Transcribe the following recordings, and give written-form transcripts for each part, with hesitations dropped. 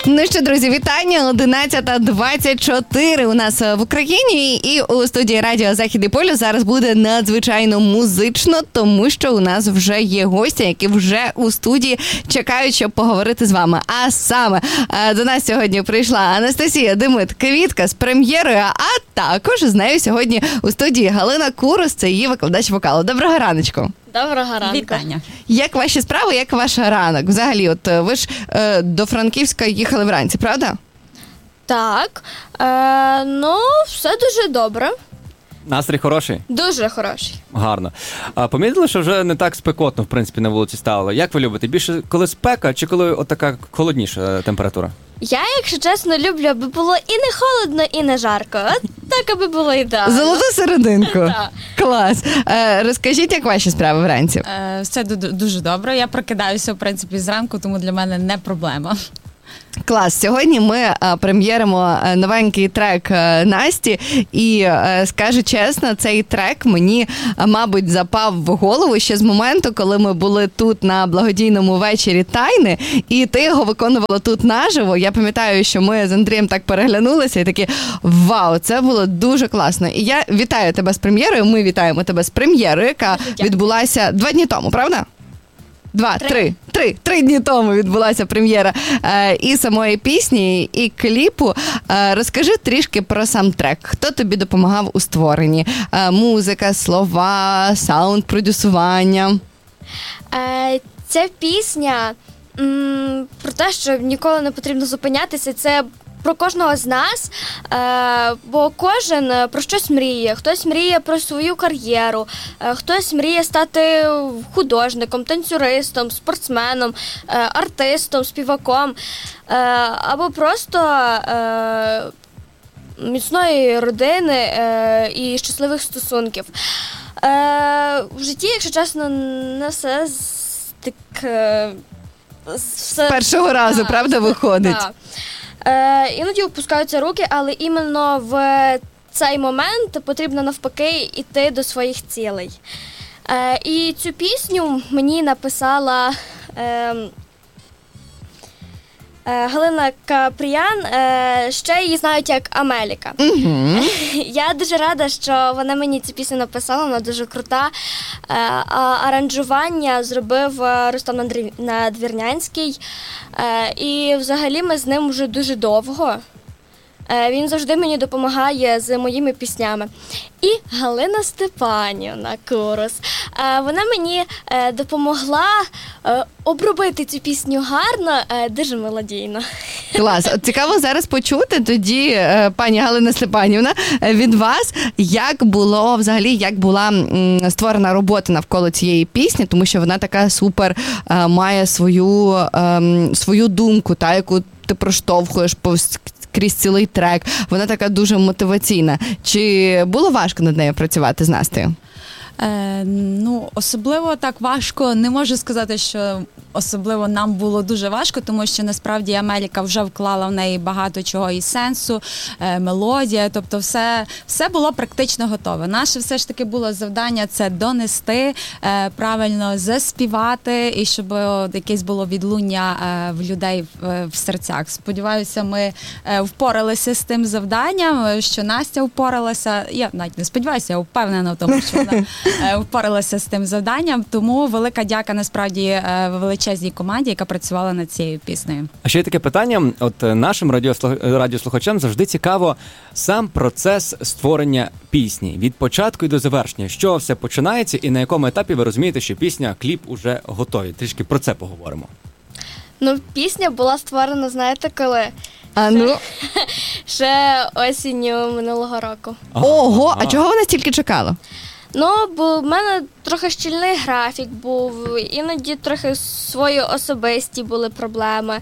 Ну що, друзі, вітання. 11:24 у нас в Україні. І у студії радіо «Захід і Полюс» зараз буде надзвичайно музично, тому що у нас вже є гості, які вже у студії чекають, щоб поговорити з вами. А саме до нас сьогодні прийшла Анастасія Демит-Квітка з прем'єрою, а також з нею сьогодні у студії Галина Курус, це її викладач вокалу. Доброго раночку. Доброго ранку. Вітання. Як ваші справи, як ваш ранок? Взагалі, от ви ж до Франківська їхали вранці, правда? Так, все дуже добре. Настрій хороший? Дуже хороший. Гарно. А помітили, що вже не так спекотно, в принципі, на вулиці стало? Як ви любите? Більше коли спека чи коли отака холодніша температура? Я, якщо чесно, люблю, аби було і не холодно, і не жарко. От так, аби було ідеально. Золоту серединку. Так. Клас. Розкажіть, як ваші справи вранці? Все дуже добре. Я прокидаюся, в принципі, зранку, тому для мене не проблема. Клас. Сьогодні ми прем'єримо новенький трек Насті. І, скажу чесно, цей трек мені, мабуть, запав в голову ще з моменту, коли ми були тут на благодійному вечорі Тайни, і ти його виконувала тут наживо. Я пам'ятаю, що ми з Андрієм так переглянулися і такі, вау, це було дуже класно. І я вітаю тебе з прем'єрою, ми вітаємо тебе з прем'єрою, яка відбулася 2 дні тому, правда? 3 дні тому відбулася прем'єра і самої пісні, і кліпу. Розкажи трішки про сам трек. Хто тобі допомагав у створенні? Музика, слова, саунд-продюсування? Ця пісня про те, що ніколи не потрібно зупинятися, це про кожного з нас, бо кожен про щось мріє. Хтось мріє про свою кар'єру, хтось мріє стати художником, танцюристом, спортсменом, артистом, співаком, або просто міцної родини і щасливих стосунків. В житті, якщо чесно, не все з першого разу, правда, виходить? Так. Іноді опускаються руки, але іменно в цей момент потрібно навпаки йти до своїх цілей. І цю пісню мені написала Галина Капріян, ще її знають як Амеліка. Я дуже рада, що вона мені цю пісню написала, вона дуже крута. Аранжування зробив Рустам Надвірнянський. І взагалі ми з ним вже дуже довго. Він завжди мені допомагає з моїми піснями. І Галина Степанівна Курус, вона мені допомогла обробити цю пісню гарно, дуже мелодійно. Клас. От цікаво зараз почути тоді, пані Галина Степанівна, від вас, як було взагалі, як була створена робота навколо цієї пісні, тому що вона така супер, має свою думку, та, яку ти проштовхуєш крізь цілий трек. Вона така дуже мотиваційна. Чи було важко над нею працювати з Настею? Особливо так важко, не можу сказати, що особливо нам було дуже важко, тому що насправді Амеліка вже вклала в неї багато чого і сенсу, мелодія, тобто все було практично готове. Наше все ж таки було завдання це донести, правильно заспівати і щоб якесь було відлуння в людей в серцях. Сподіваюся, ми впоралися з тим завданням, що Настя впоралася. Я навіть не сподіваюся, я впевнена в тому, що вона впоралася з тим завданням, тому велика дяка насправді величезній команді, яка працювала над цією піснею. А ще є таке питання, от нашим радіослухачам завжди цікаво сам процес створення пісні, від початку і до завершення. Що все починається і на якому етапі ви розумієте, що пісня, кліп уже готові? Трішки про це поговоримо. Пісня була створена, знаєте, коли? Ще осінню минулого року. Ого, а чого вона стільки чекала? Бо в мене трохи щільний графік був, іноді трохи свої особисті були проблеми.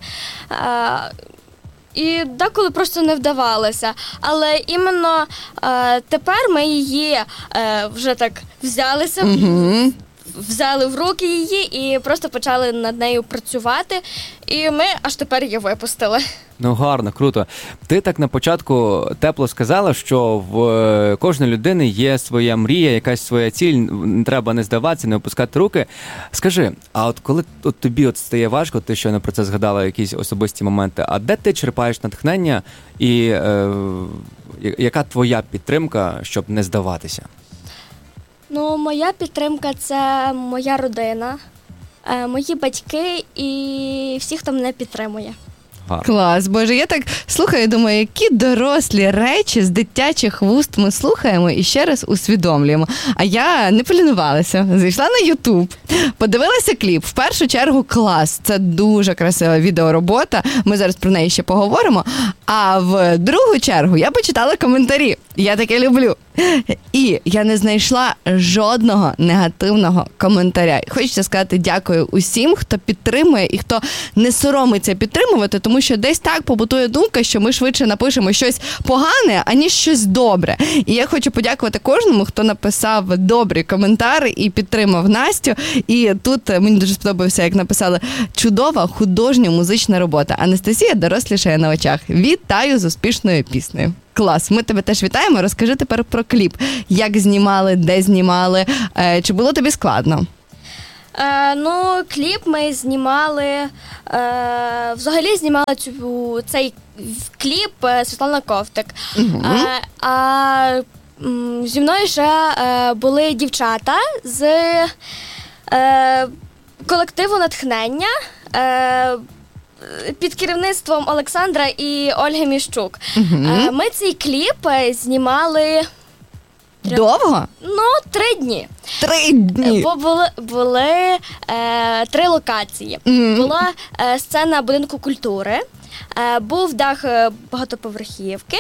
І деколи просто не вдавалося. Але іменно тепер ми її вже так взялися взяли в руки її і просто почали над нею працювати. І ми аж тепер її випустили. Ну, гарно, круто. Ти так на початку тепло сказала, що в кожної людини є своя мрія, якась своя ціль, не треба не здаватися, не опускати руки. Скажи, а от коли тобі стає важко, ти щойно про це згадала, якісь особисті моменти, а де ти черпаєш натхнення і яка твоя підтримка, щоб не здаватися? Ну, моя підтримка – це моя родина, мої батьки і всі, хто мене підтримує. Гарно. Клас, Боже, я так слухаю і думаю, які дорослі речі з дитячих вуст ми слухаємо і ще раз усвідомлюємо. А я не полінувалася, зайшла на YouTube, подивилася кліп. В першу чергу клас, це дуже красива відеоробота, ми зараз про неї ще поговоримо. А в другу чергу я почитала коментарі, я таке люблю. І я не знайшла жодного негативного коментаря. Хочеться сказати дякую усім, хто підтримує і хто не соромиться підтримувати, тому що десь так побутує думка, що ми швидше напишемо щось погане, аніж щось добре. І я хочу подякувати кожному, хто написав добрі коментарі і підтримав Настю. І тут мені дуже сподобався, як написали, чудова художня музична робота. Анастасія дорослішає на очах. Вітаю з успішною піснею. Клас, ми тебе теж вітаємо. Розкажи тепер про кліп. Як знімали, де знімали, чи було тобі складно? Ну, кліп ми знімали, взагалі знімала цей кліп Світлана Ковтик. Зі мною ще були дівчата з колективу «Натхнення», під керівництвом Олександра і Ольги Міщук. Ми цей кліп знімали... Довго? Ну, 3 дні. 3 дні? Бо були 3 локації. Була сцена будинку культури, був дах багатоповерхівки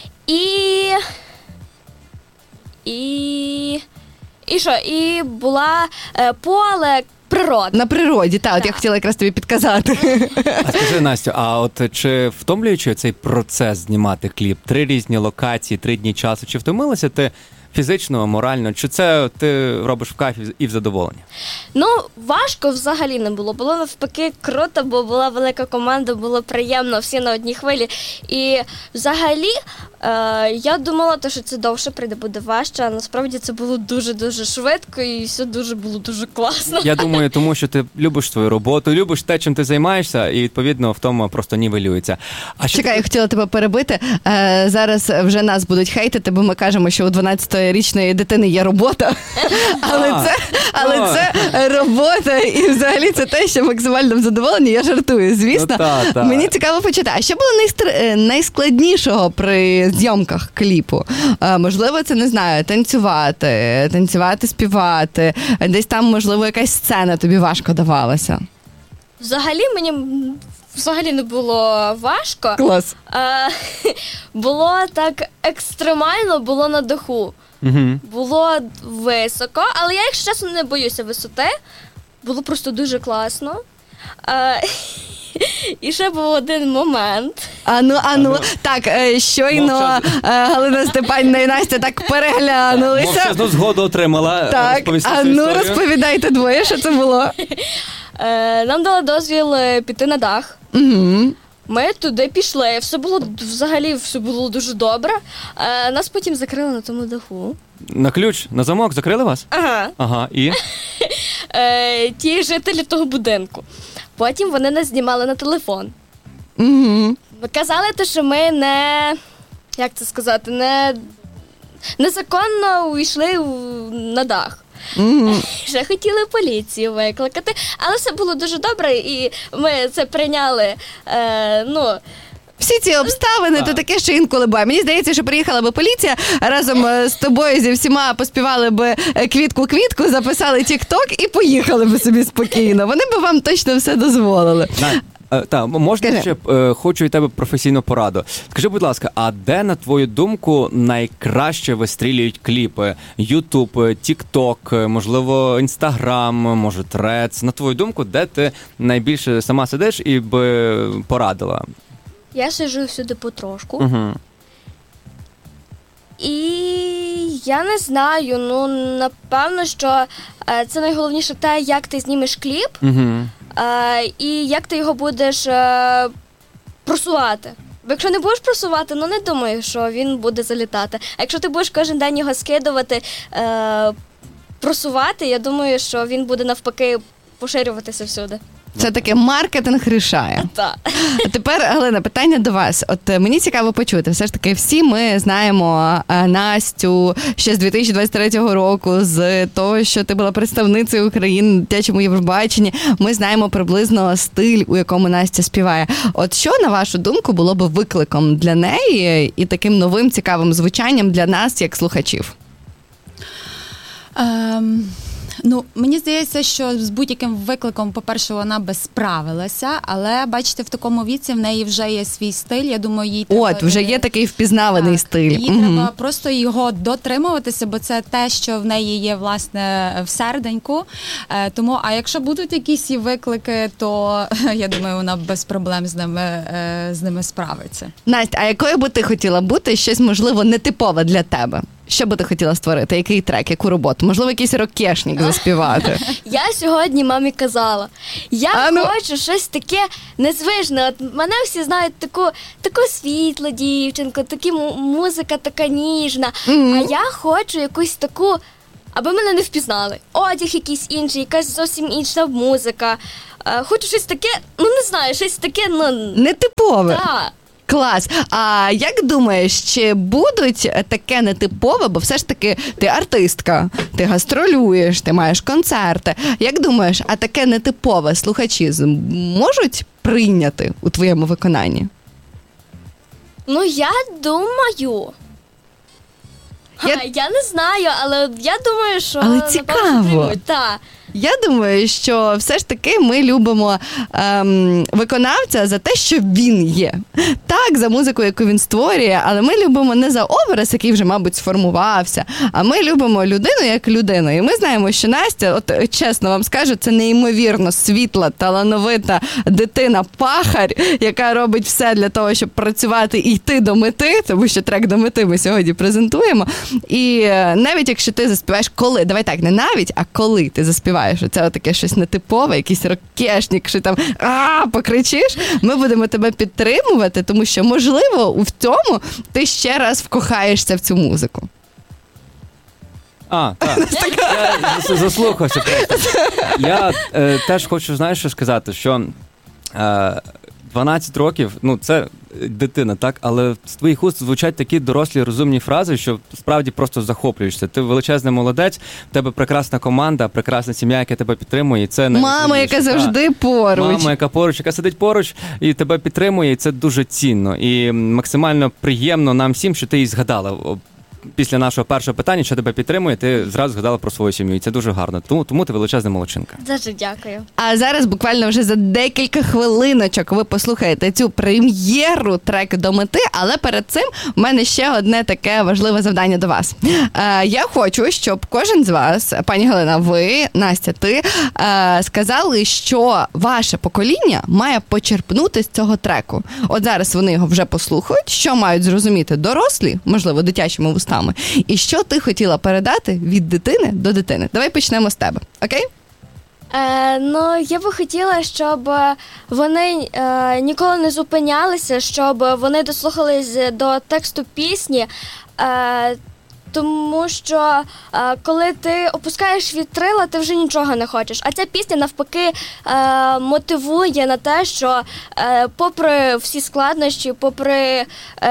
і була поле, природа. На природі, так. От я хотіла якраз тобі підказати. А скажи, Настю, а от чи втомлюючи цей процес знімати кліп? 3 різні локації, 3 дні часу. Чи втомилася ти фізично, морально? Чи це ти робиш в кайф і в задоволення? Ну, важко взагалі не було. Було навпаки круто, бо була велика команда, було приємно, всі на одній хвилі. І взагалі я думала, що це довше прийде, буде важче, а насправді це було дуже-дуже швидко і все було дуже класно. Я думаю, тому що ти любиш свою роботу, любиш те, чим ти займаєшся, і відповідно в тому просто нівелюється. Чекай, я хотіла тебе перебити. Зараз вже нас будуть хейтити, бо ми кажемо, що у 12-річної дитини є робота. Але це робота, і взагалі це те, що максимально в задоволенні. Я жартую, звісно. Мені цікаво почути. А що було найскладнішого при зйомках кліпу? Можливо, це, не знаю, танцювати, співати. Десь там, можливо, якась сцена тобі важко давалася. Взагалі, мені не було важко. Клас. Було так екстремально, було на даху. Було високо, але я, якщо чесно, не боюся висоти. Було просто дуже класно. І ще був один момент. Так, щойно Галина Степанівна і Настя так переглянулися. Мовчазну згоду отримала. Так, розповідайте двоє, що це було. Нам дали дозвіл піти на дах. Ми туди пішли, все було дуже добре. Нас потім закрили на тому даху. На ключ, на замок закрили вас? Ага, і? Ті жителі того будинку. Потім вони нас знімали на телефон. Казали, що ми незаконно увійшли на дах. Ще хотіли поліцію викликати, але все було дуже добре, і ми це прийняли, Всі ці обставини, то таке, що інколи буває. Мені здається, що приїхала би поліція, разом з тобою зі всіма поспівали би квітку-квітку, записали тік-ток і поїхали би собі спокійно. Вони би вам точно все дозволили. Так, можна ще хочу від тебе професійну пораду. Скажи, будь ласка, а де, на твою думку, найкраще вистрілюють кліпи? Ютуб, Тік-Ток, можливо, Інстаграм, може, Трец. На твою думку, де ти найбільше сама сидиш і би порадила? Я сиджу всюди потрошку. І Я не знаю. Ну, напевно, що це найголовніше те, як ти знімеш кліп, і як ти його будеш просувати. Бо якщо не будеш просувати, ну не думаю, що він буде залітати. А якщо ти будеш кожен день його скидувати, просувати, я думаю, що він буде навпаки поширюватися всюди. Це таке маркетинг рішає. Так. А тепер, Галина, питання до вас. От мені цікаво почути. Все ж таки, всі ми знаємо Настю ще з 2023 року, з того, що ти була представницею України на дитячому Євробаченні. Ми знаємо приблизно стиль, у якому Настя співає. От що, на вашу думку, було би викликом для неї і таким новим цікавим звучанням для нас, як слухачів? Ну, мені здається, що з будь-яким викликом, по-перше, вона би справилася, але, бачите, в такому віці в неї вже є свій стиль, я думаю, їй треба... От, вже є такий впізнаваний стиль. Їй треба просто його дотримуватися, бо це те, що в неї є, власне, в серденьку. Тому, а якщо будуть якісь її виклики, то, я думаю, вона без проблем з ними справиться. Настя, а якою би ти хотіла бути, щось, можливо, нетипове для тебе? Що би ти хотіла створити? Який трек, яку роботу? Можливо, якийсь рокешник заспівати? Я сьогодні мамі казала, я хочу щось таке незвичне. От мене всі знають таку світлу дівчинку, музика така ніжна. А я хочу якусь таку, аби мене не впізнали. Одяг якийсь інший, якась зовсім інша музика. Хочу щось таке, ну не знаю, щось таке, ну... Нетипове. Так. Клас. А як думаєш, чи будуть таке нетипове, бо все ж таки ти артистка, ти гастролюєш, ти маєш концерти. Як думаєш, а таке нетипове слухачі можуть прийняти у твоєму виконанні? Ну, я думаю. Я не знаю, але я думаю, що... Але цікаво. Так. Я думаю, що все ж таки ми любимо виконавця за те, що він є. Так, за музику, яку він створює, але ми любимо не за образ, який вже, мабуть, сформувався, а ми любимо людину як людину. І ми знаємо, що Настя, от чесно вам скажу, це неймовірно світла, талановита дитина-пахар, яка робить все для того, щоб працювати і йти до мети, тому що трек до мети ми сьогодні презентуємо. І навіть якщо ти заспіваєш коли, давай так, не навіть, а коли ти заспіваєш, що це таке щось нетипове, якийсь рокешник, що там покричиш, ми будемо тебе підтримувати, тому що, можливо, в цьому ти ще раз вкохаєшся в цю музику. Так. Я заслухався просто. Я теж хочу, знаєш, що сказати, що 12 років, ну це дитина, так, але з твоїх уст звучать такі дорослі розумні фрази, що справді просто захоплюєшся. Ти величезний молодець, в тебе прекрасна команда, прекрасна сім'я, яка тебе підтримує. І це мама, яка завжди поруч. Мама, яка поруч, яка сидить поруч і тебе підтримує, і це дуже цінно. І максимально приємно нам всім, що ти її згадала. Після нашого першого питання, що тебе підтримує, ти зразу згадала про свою сім'ю. І це дуже гарно. Тому ти величезна молодчинка. Дуже дякую. А зараз буквально вже за декілька хвилиночок ви послухаєте цю прем'єру трек до мети, але перед цим в мене ще одне таке важливе завдання до вас. Я хочу, щоб кожен з вас, пані Галина, ви, Настя, ти, сказали, що ваше покоління має почерпнути з цього треку. От зараз вони його вже послухають, що мають зрозуміти дорослі, можливо, дитячими вустами, і що ти хотіла передати від дитини до дитини. Давай почнемо з тебе, окей? Ну, я би хотіла, щоб вони ніколи не зупинялися, щоб вони дослухались до тексту пісні, тому що коли ти опускаєш вітрила, ти вже нічого не хочеш. А ця пісня навпаки мотивує на те, що попри всі складнощі, попри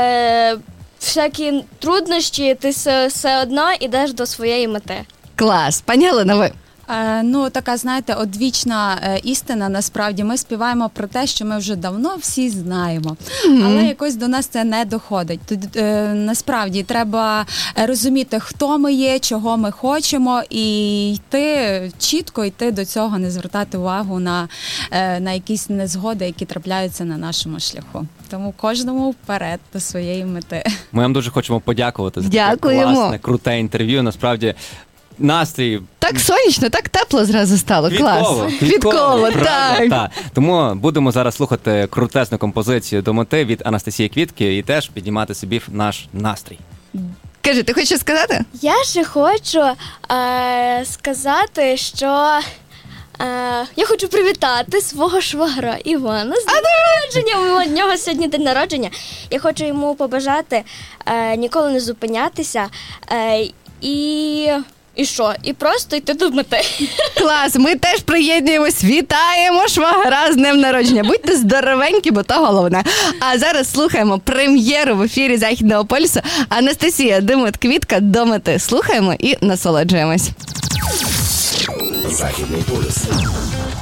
всякі труднощі, ти все одно йдеш до своєї мети. Клас. Пані Галина, ви? Ну, така, знаєте, одвічна істина, насправді. Ми співаємо про те, що ми вже давно всі знаємо. Але якось до нас це не доходить. Тут, насправді, треба розуміти, хто ми є, чого ми хочемо, і чітко йти до цього, не звертати увагу на якісь незгоди, які трапляються на нашому шляху. Тому кожному вперед до своєї мети. Ми вам дуже хочемо подякувати за таке класне, круте інтерв'ю. Насправді, настрій... Так сонячно, так тепло зразу стало. Клас. Квітково, так. Так. Тому будемо зараз слухати крутесну композицію до мети від Анастасії Квітки і теж піднімати собі наш настрій. Скажи, ти хочеш сказати? Я ще хочу сказати, що я хочу привітати свого швагра Івана з днем народження. У нього сьогодні день народження. Я хочу йому побажати ніколи не зупинятися і що? І просто йти до мети. Клас, ми теж приєднуємось. Вітаємо швагра з днем народження. Будьте здоровенькі, бо то головне. А зараз слухаємо прем'єру в ефірі Західного полюсу. Анастасія Димит-Квітка до мети. Слухаємо і насолоджуємось. Західний полюс.